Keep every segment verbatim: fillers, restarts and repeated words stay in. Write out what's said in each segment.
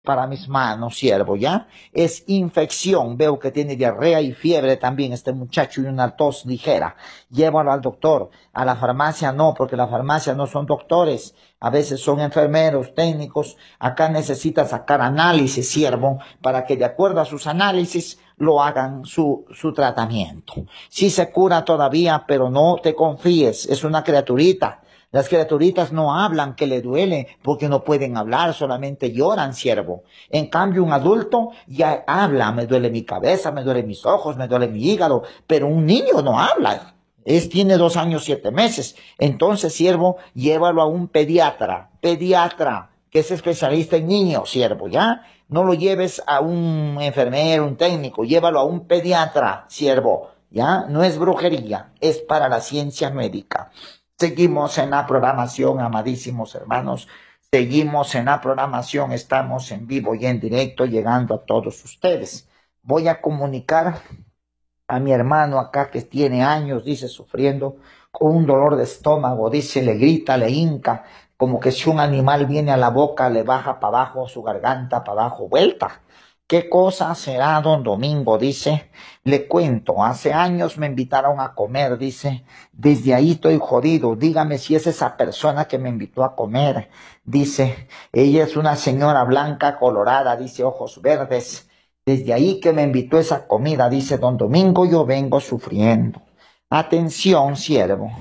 para mis manos, siervo, ¿ya? Es infección, veo que tiene diarrea y fiebre también este muchacho y una tos ligera. Llévalo al doctor, a la farmacia no, porque la farmacia no son doctores, a veces son enfermeros, técnicos. Acá necesita sacar análisis, siervo, para que de acuerdo a sus análisis lo hagan su, su tratamiento. Sí se cura todavía, pero no te confíes, es una criaturita. Las criaturitas no hablan que le duele porque no pueden hablar, solamente lloran, siervo. En cambio, un adulto ya habla, me duele mi cabeza, me duele mis ojos, me duele mi hígado, pero un niño no habla. Es, tiene dos años, siete meses. Entonces, siervo, llévalo a un pediatra, pediatra, que es especialista en niños, siervo, ¿ya? No lo lleves a un enfermero, un técnico, llévalo a un pediatra, siervo, ¿ya? No es brujería, es para la ciencia médica. Seguimos en la programación, amadísimos hermanos. Seguimos en la programación. Estamos en vivo y en directo, llegando a todos ustedes. Voy a comunicar a mi hermano acá que tiene años, dice, sufriendo con un dolor de estómago. Dice, le grita, le hinca, como que si un animal viene a la boca, le baja para abajo su garganta, para abajo, vuelta. ¿Qué cosa será, don Domingo? Dice, le cuento, hace años me invitaron a comer, dice, desde ahí estoy jodido, dígame si es esa persona que me invitó a comer. Dice, ella es una señora blanca, colorada, dice, ojos verdes, desde ahí que me invitó esa comida, dice, don Domingo, yo vengo sufriendo. Atención, siervo,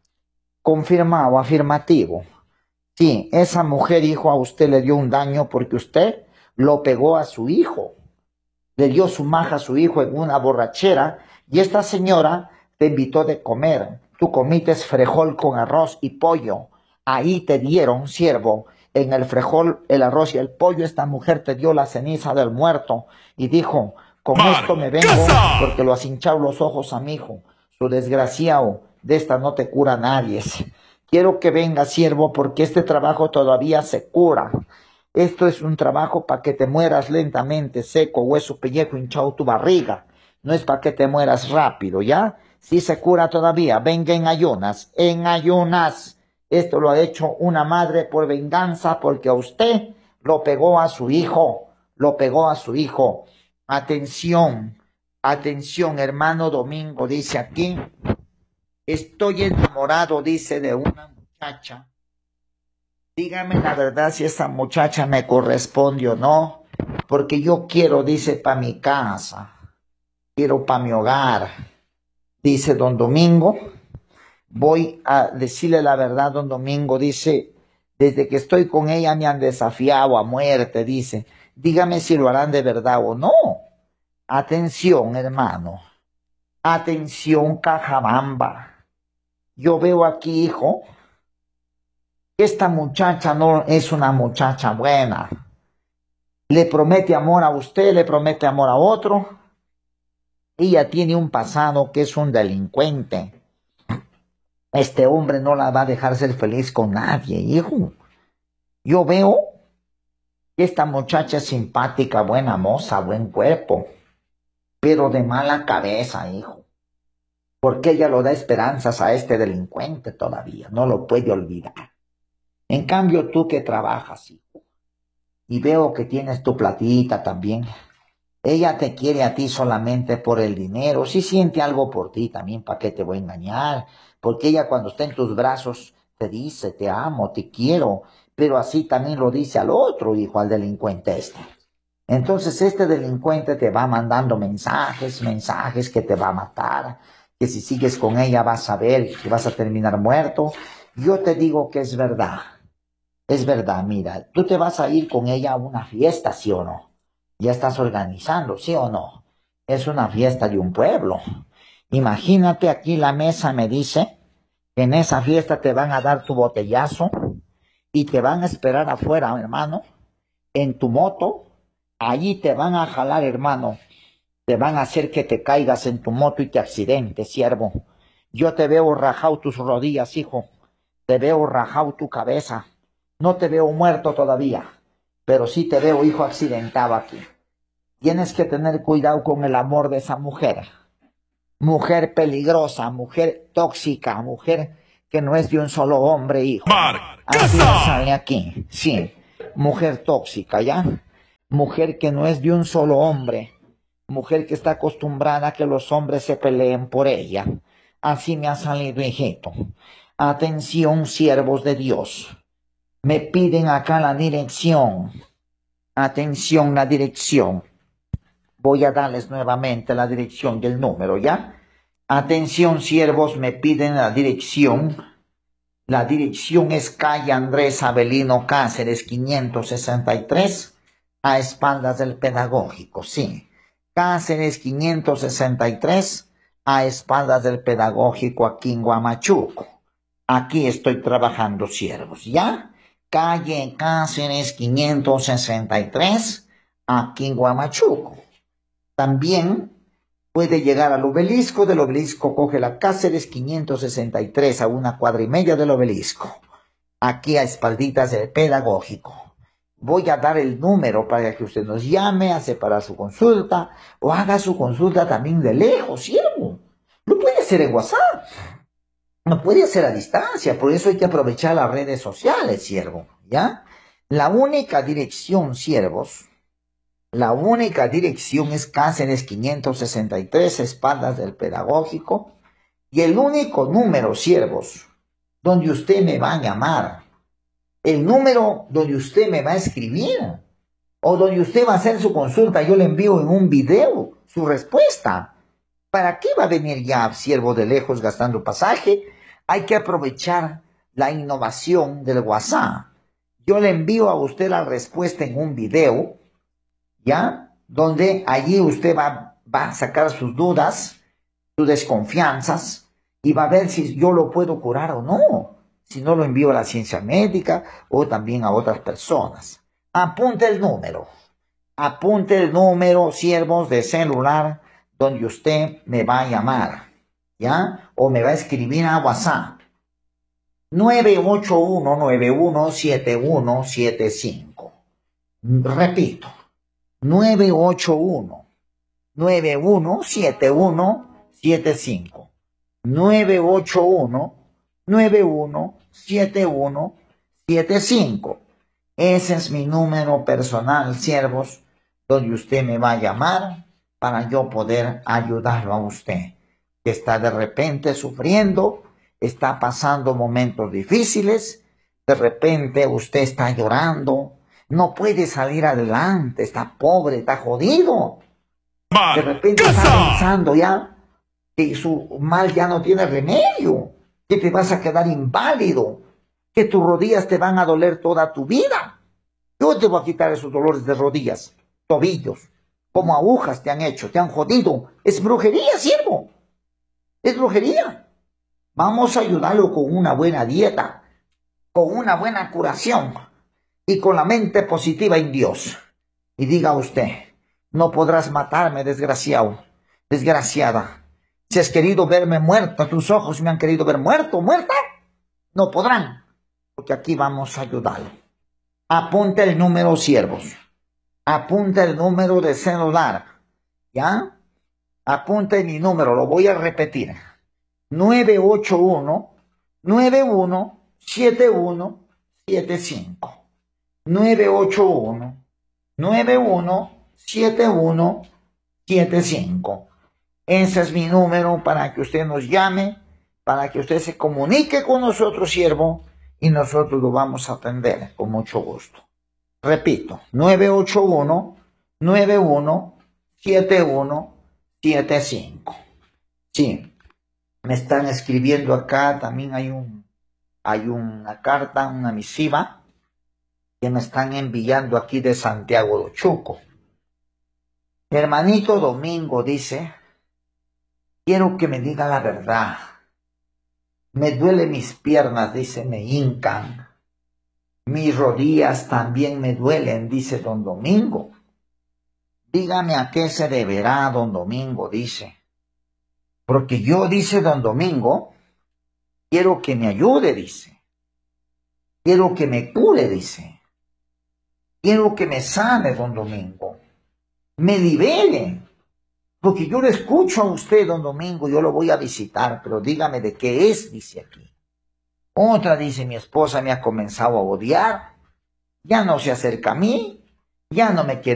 confirmado, afirmativo. Sí, esa mujer, hijo, a usted le dio un daño porque usted lo pegó a su hijo, le dio su maja a su hijo en una borrachera y esta señora te invitó de comer. Tú comiste frejol con arroz y pollo. Ahí te dieron, siervo, en el frejol, el arroz y el pollo. Esta mujer te dio la ceniza del muerto y dijo, con esto me vengo porque lo has hinchado los ojos a mi hijo. Su desgraciado, de esta no te cura nadie. Quiero que venga, siervo, porque este trabajo todavía se cura. Esto es un trabajo para que te mueras lentamente, seco, hueso, pellejo, hinchado tu barriga. No es para que te mueras rápido, ¿ya? Sí se cura todavía. Venga en ayunas, en ayunas. Esto lo ha hecho una madre por venganza porque a usted lo pegó a su hijo. Lo pegó a su hijo. Atención, atención, hermano Domingo, dice aquí. Estoy enamorado, dice, de una muchacha. Dígame la verdad si esa muchacha me corresponde o no, porque yo quiero, dice, para mi casa, quiero para mi hogar. Dice don Domingo, voy a decirle la verdad, don Domingo, dice, desde que estoy con ella me han desafiado a muerte, dice, dígame si lo harán de verdad o no. Atención, hermano, atención, Cajabamba. Yo veo aquí, hijo, esta muchacha no es una muchacha buena. Le promete amor a usted, le promete amor a otro. Ella tiene un pasado que es un delincuente. Este hombre no la va a dejar ser feliz con nadie, hijo. Yo veo que esta muchacha es simpática, buena moza, buen cuerpo, pero de mala cabeza, hijo. Porque ella lo da esperanzas a este delincuente todavía, no lo puede olvidar. En cambio, tú que trabajas, hijo, y veo que tienes tu platita también, ella te quiere a ti solamente por el dinero, sí siente algo por ti también, ¿para qué te voy a engañar? Porque ella cuando está en tus brazos te dice, te amo, te quiero, pero así también lo dice al otro hijo, al delincuente este. Entonces este delincuente te va mandando mensajes, mensajes que te va a matar, que si sigues con ella vas a ver que vas a terminar muerto. Yo te digo que es verdad. Es verdad, mira, tú te vas a ir con ella a una fiesta, ¿sí o no? Ya estás organizando, ¿sí o no? Es una fiesta de un pueblo. Imagínate, aquí la mesa me dice que en esa fiesta te van a dar tu botellazo y te van a esperar afuera, hermano, en tu moto. Allí te van a jalar, hermano. Te van a hacer que te caigas en tu moto y te accidentes, siervo. Yo te veo rajado tus rodillas, hijo. Te veo rajado tu cabeza. No te veo muerto todavía, pero sí te veo, hijo, accidentado aquí. Tienes que tener cuidado con el amor de esa mujer. Mujer peligrosa, mujer tóxica, mujer que no es de un solo hombre, hijo. Así me sale aquí, sí. Mujer tóxica, ¿ya? mujer que no es de un solo hombre, mujer que está acostumbrada a que los hombres se peleen por ella. Así me ha salido, hijito. Atención, siervos de Dios. Me piden acá la dirección. Atención, la dirección. Voy a darles nuevamente la dirección y el número, ¿ya? Atención, siervos, me piden la dirección. La dirección es calle Andrés Avelino Cáceres, quinientos sesenta y tres, a espaldas del Pedagógico, sí. Cáceres quinientos sesenta y tres, a espaldas del Pedagógico, aquí en Huamachuco. Aquí estoy trabajando, siervos, ¿ya? Calle Cáceres quinientos sesenta y tres, aquí en Huamachuco. También puede llegar al obelisco, del obelisco coge la Cáceres quinientos sesenta y tres a una cuadra y media del obelisco. Aquí a espalditas del Pedagógico. Voy a dar el número para que usted nos llame a separar su consulta o haga su consulta también de lejos, siervo. Lo puede hacer en WhatsApp. No puede hacer a distancia, por eso hay que aprovechar las redes sociales, siervo, ¿ya? La única dirección, siervos, la única dirección es Cáceres quinientos sesenta y tres, espaldas del Pedagógico, y el único número, siervos, donde usted me va a llamar, el número donde usted me va a escribir, o donde usted va a hacer su consulta, yo le envío en un video su respuesta. ¿Para qué va a venir ya, siervo de lejos, gastando pasaje? Hay que aprovechar la innovación del WhatsApp. Yo le envío a usted la respuesta en un video, ¿ya? Donde allí usted va, va a sacar sus dudas, sus desconfianzas, y va a ver si yo lo puedo curar o no. Si no, lo envío a la ciencia médica o también a otras personas. Apunte el número. Apunte el número, siervos, de celular donde usted me va a llamar, ¿ya? O me va a escribir a WhatsApp. nueve ocho uno, nueve uno siete uno siete cinco. Repito. nueve ocho uno, nueve uno siete uno siete cinco. nueve ocho uno, nueve uno siete uno siete cinco. Ese es mi número personal, siervos, donde usted me va a llamar para yo poder ayudarlo a usted, que está de repente sufriendo, está pasando momentos difíciles, de repente usted está llorando, no puede salir adelante, está pobre, está jodido. De repente está pensando ya que su mal ya no tiene remedio, que te vas a quedar inválido, que tus rodillas te van a doler toda tu vida. Yo te voy a quitar esos dolores de rodillas, tobillos, como agujas te han hecho, te han jodido. Es brujería, siervo. Es brujería. Vamos a ayudarlo con una buena dieta, con una buena curación y con la mente positiva en Dios. Y diga usted, no podrás matarme, desgraciado, desgraciada. Si has querido verme muerto, tus ojos me han querido ver muerto, muerta, no podrán, porque aquí vamos a ayudarlo. Apunta el número, siervos. Apunta el número de celular, ¿ya? Apunta mi número, lo voy a repetir. nueve ocho uno, nueve uno siete uno siete cinco. nueve ocho uno, nueve uno siete uno siete cinco. Ese es mi número para que usted nos llame, para que usted se comunique con nosotros, siervo, y nosotros lo vamos a atender con mucho gusto. Repito, nueve ocho uno, nueve uno siete uno siete cinco. Sí, me están escribiendo acá, también hay un, hay una carta, una misiva, que me están enviando aquí de Santiago de Chuco. Hermanito Domingo dice, quiero que me diga la verdad. Me duelen mis piernas, dice, me hincan. Mis rodillas también me duelen, dice don Domingo. Dígame a qué se deberá, don Domingo, dice. Porque yo, dice don Domingo, quiero que me ayude, dice. Quiero que me cure, dice. Quiero que me sane, don Domingo. Me libere. Porque yo le escucho a usted, don Domingo, yo lo voy a visitar, pero dígame de qué es, dice aquí. Otra dice, mi esposa me ha comenzado a odiar, ya no se acerca a mí, ya no me quiere